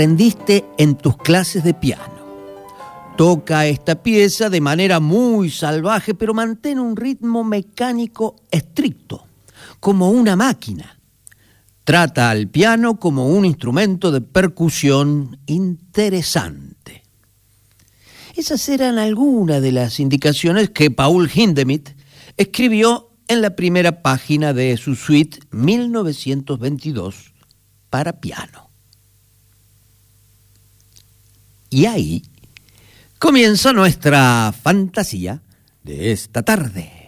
aprendiste en tus clases de piano. Toca esta pieza de manera muy salvaje, pero mantén un ritmo mecánico estricto, como una máquina. Trata al piano como un instrumento de percusión interesante. Esas eran algunas de las indicaciones que Paul Hindemith escribió en la primera página de su suite 1922 para piano. Y ahí comienza nuestra fantasía de esta tarde.